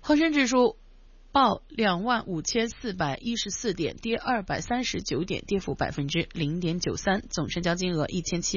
恒生指数报25414点，跌239点，跌幅0.93%，总成交金额1700